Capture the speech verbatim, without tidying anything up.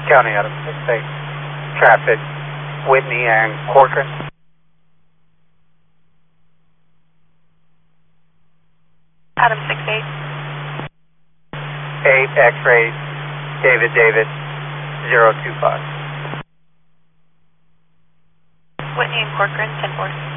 County Adam six eight. Traffic, Whitney and Corcoran. Adam six eight. eight X-ray, David David, zero two five. Whitney and Corcoran, ten four.